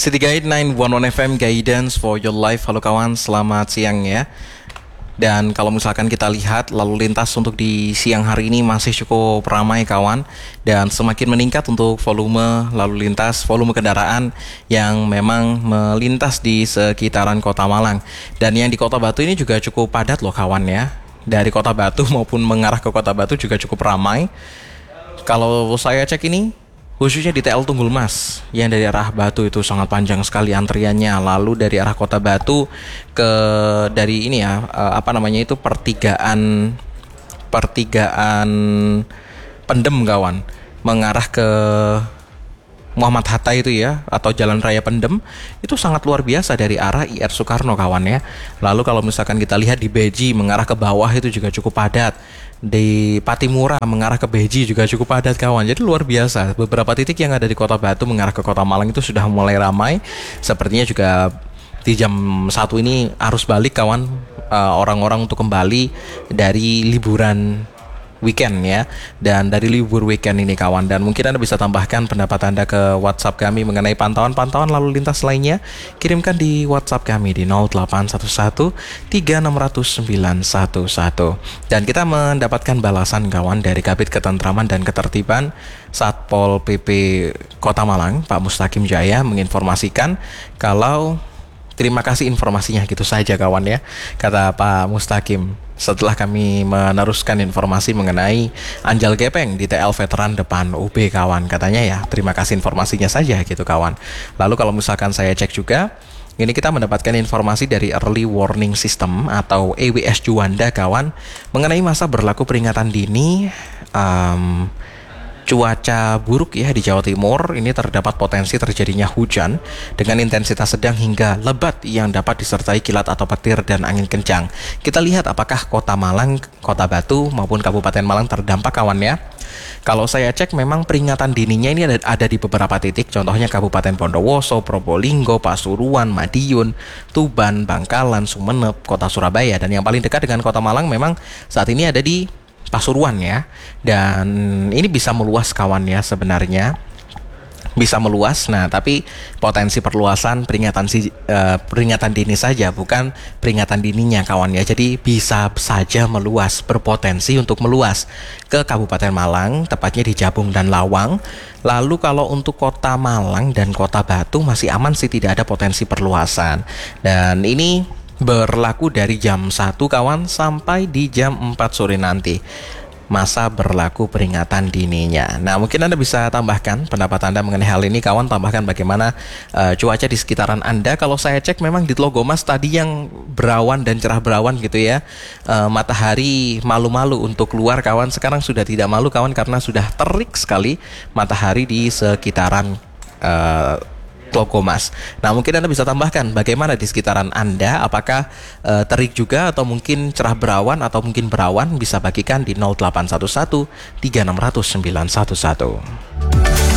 City Guide 911 FM Guidance for Your Life. Halo kawan, selamat siang ya. Dan kalau misalkan kita lihat lalu lintas untuk di siang hari ini masih cukup ramai kawan, dan semakin meningkat untuk volume lalu lintas, volume kendaraan yang memang melintas di sekitaran Kota Malang. Dan yang di Kota Batu ini juga cukup padat loh kawan ya. Dari Kota Batu maupun mengarah ke Kota Batu juga cukup ramai. Kalau saya cek ini, khususnya di TL Tunggul Mas, yang dari arah Batu itu sangat panjang sekali antriannya. Lalu dari arah Kota Batu ke dari ini ya, pertigaan Pendem kawan, mengarah ke Muhammad Hatta itu ya, atau Jalan Raya Pendem, itu sangat luar biasa dari arah IR Soekarno kawan ya. Lalu kalau misalkan kita lihat di Beji mengarah ke bawah itu juga cukup padat. Di Patimura mengarah ke Beji juga cukup padat kawan. Jadi luar biasa. Beberapa titik yang ada di Kota Batu mengarah ke Kota Malang itu sudah mulai ramai. Sepertinya juga di jam 1 ini arus balik kawan, orang-orang untuk kembali dari liburan weekend ya, dan dari libur weekend ini kawan. Dan mungkin Anda bisa tambahkan pendapat Anda ke WhatsApp kami mengenai pantauan-pantauan lalu lintas lainnya. Kirimkan di WhatsApp kami di 0811 3600 911. Dan kita mendapatkan balasan kawan dari Kabid Ketentraman dan Ketertiban Satpol PP Kota Malang, Pak Mustaqim Jaya, menginformasikan kalau terima kasih informasinya, gitu saja kawan ya, kata Pak Mustaqim setelah kami meneruskan informasi mengenai anjal gepeng di TL Veteran depan UB kawan. Katanya ya terima kasih informasinya saja gitu kawan. Lalu kalau misalkan saya cek juga, ini kita mendapatkan informasi dari Early Warning System atau EWS Juanda kawan, mengenai masa berlaku peringatan dini cuaca buruk ya di Jawa Timur. Ini terdapat potensi terjadinya hujan dengan intensitas sedang hingga lebat yang dapat disertai kilat atau petir dan angin kencang. Kita lihat apakah Kota Malang, Kota Batu maupun Kabupaten Malang terdampak kawan ya. Kalau saya cek memang peringatan dininya ini ada di beberapa titik, contohnya Kabupaten Bondowoso, Probolinggo, Pasuruan, Madiun, Tuban, Bangkalan, Sumeneb, Kota Surabaya, dan yang paling dekat dengan Kota Malang memang saat ini ada di Pasuruan ya. Dan ini bisa meluas kawan ya, sebenarnya bisa meluas. Nah tapi potensi perluasan peringatan dini saja, bukan peringatan dininya kawan ya. Jadi bisa saja meluas, berpotensi untuk meluas ke Kabupaten Malang, tepatnya di Jabung dan Lawang. Lalu kalau untuk Kota Malang dan Kota Batu masih aman sih, tidak ada potensi perluasan. Dan ini berlaku dari jam 1 kawan sampai di jam 4 sore nanti, masa berlaku peringatan dininya. Nah mungkin Anda bisa tambahkan pendapat Anda mengenai hal ini kawan. Tambahkan bagaimana cuaca di sekitaran Anda. Kalau saya cek memang di Tlogomas tadi yang berawan dan cerah berawan gitu ya, matahari malu-malu untuk keluar kawan. Sekarang sudah tidak malu kawan, karena sudah terik sekali matahari di sekitaran Tlogomas. Nah mungkin Anda bisa tambahkan bagaimana di sekitaran Anda, apakah terik juga atau mungkin cerah berawan atau mungkin berawan. Bisa bagikan di 0811 3600 911.